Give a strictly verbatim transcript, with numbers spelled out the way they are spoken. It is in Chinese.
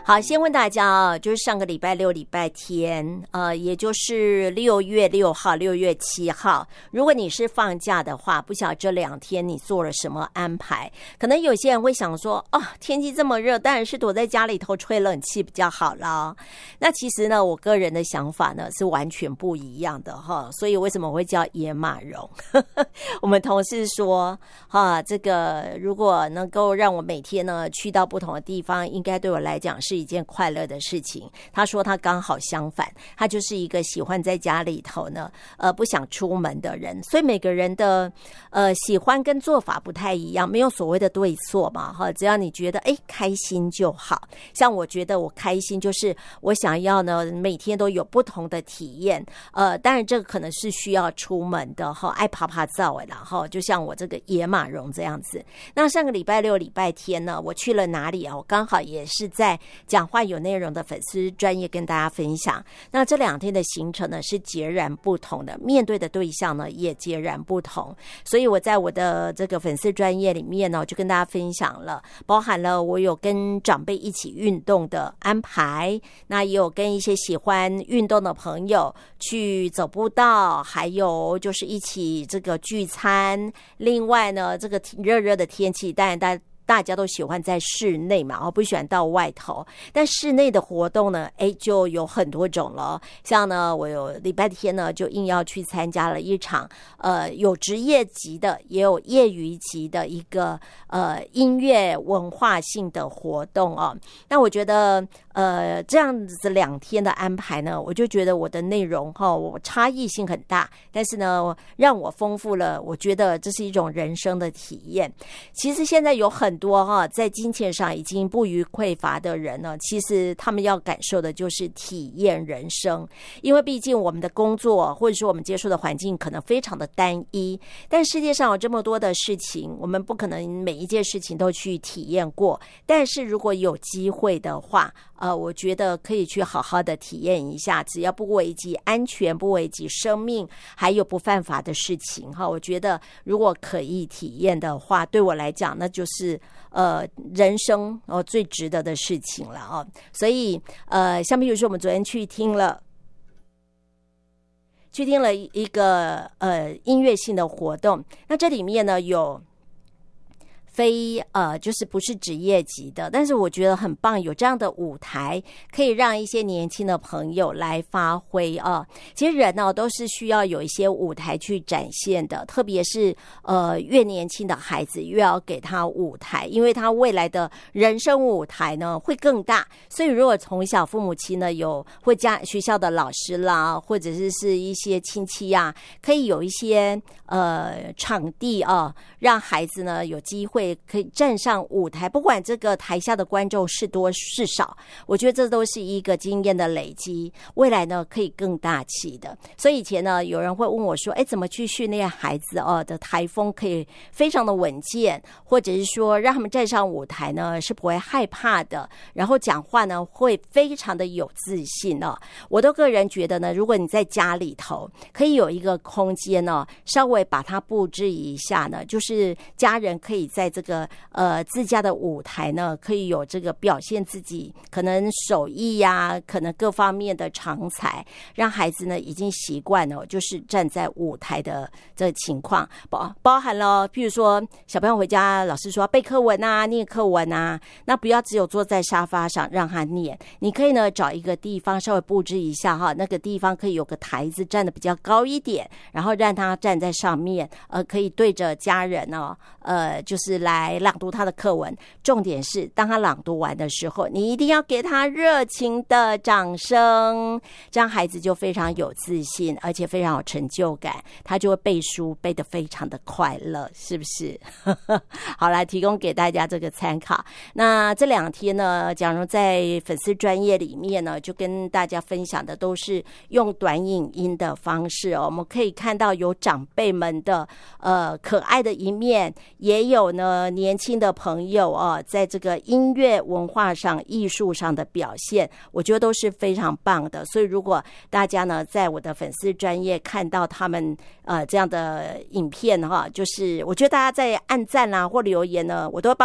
好，先问大家啊，就是上个礼拜六、礼拜天，呃，也就是六月六号、六月七号，如果你是放假的话，不晓得这两天你做了什么安排？可能有些人会想说，哦，天气这么热，当然是躲在家里头吹冷气比较好啦。那其实呢，我个人的想法呢是完全不一样的哈。所以为什么我会叫野马蓉？我们同事说，哈，这个如果能够让我每天呢去到不同的地方，应该对我来讲是一件快乐的事情。他说他刚好相反，他就是一个喜欢在家里头呢，呃，不想出门的人。所以每个人的呃喜欢跟做法不太一样，没有所谓的对错嘛，哈，只要你觉得哎开心就好。像我觉得我开心，就是我想要呢每天都有不同的体验。呃，当然这个可能是需要出门的哈，爱爬爬照的哈，就像我这个野马蓉这样子。那上个礼拜六、礼拜天呢，我去了哪里啊？我刚好也是在讲话有内容的粉丝专业跟大家分享。那这两天的行程呢是截然不同的，面对的对象呢也截然不同。所以我在我的这个粉丝专业里面呢，就跟大家分享了，包含了我有跟长辈一起运动的安排，那也有跟一些喜欢运动的朋友去走步道，还有就是一起这个聚餐。另外呢，这个热热的天气，当然大家大家都喜欢在室内嘛，哦，不喜欢到外头。但室内的活动呢，哎，就有很多种了。像呢，我有礼拜天呢，就硬要去参加了一场，呃，有职业级的，也有业余级的一个呃音乐文化性的活动哦。那我觉得，呃，这样子两天的安排呢，我就觉得我的内容哈，我差异性很大，但是呢，让我丰富了。我觉得这是一种人生的体验。其实现在有很多哈，在金钱上已经不虞匮乏的人呢，其实他们要感受的就是体验人生。因为毕竟我们的工作或者说我们接触的环境可能非常的单一，但世界上有这么多的事情，我们不可能每一件事情都去体验过。但是如果有机会的话，呃，我觉得可以去好好的体验一下，只要不危及安全、不危及生命，还有不犯法的事情哈。我觉得如果可以体验的话，对我来讲，那就是呃人生哦最值得的事情了哦。所以呃，像比如说我们昨天去听了。去听了一个呃音乐性的活动，那这里面呢有非呃就是不是职业级的，但是我觉得很棒，有这样的舞台可以让一些年轻的朋友来发挥啊。其实人呢都是需要有一些舞台去展现的，特别是呃越年轻的孩子越要给他舞台，因为他未来的人生舞台呢会更大。所以如果从小父母亲呢有或家学校的老师啦，或者是是一些亲戚啊，可以有一些呃场地啊，让孩子呢有机会可以站上舞台，不管这个台下的观众是多是少，我觉得这都是一个经验的累积，未来呢可以更大气的。所以以前呢有人会问我说，哎，怎么去训练孩子哦的台风可以非常的稳健，或者是说让他们站上舞台呢是不会害怕的，然后讲话呢会非常的有自信哦。我都个人觉得呢，如果你在家里头可以有一个空间哦，稍微把它布置一下呢，就是家人可以在这个呃自家的舞台呢，可以有这个表现自己可能手艺呀、啊，可能各方面的长才，让孩子呢已经习惯了，就是站在舞台的这个情况，包包含了，譬如说小朋友回家，老师说背课文啊、念课文啊，那不要只有坐在沙发上让他念，你可以呢找一个地方稍微布置一下哈，那个地方可以有个台子站得比较高一点，然后让他站在上面，呃，可以对着家人哦，呃，就是来朗读他的课文。重点是当他朗读完的时候，你一定要给他热情的掌声，这样孩子就非常有自信，而且非常有成就感，他就会背书背得非常的快乐，是不是？好，来提供给大家这个参考。那这两天呢，假如在粉丝专页里面呢，就跟大家分享的都是用短影音的方式哦，我们可以看到有长辈们的呃可爱的一面，也有呢年轻的朋友哦，在这个音乐文化上、艺术上的表现，我觉得都是非常棒的。所以如果大家呢在我的粉丝专页看到他们呃这样的影片哈，就是我觉得大家在按赞啊或留言呢，我都会帮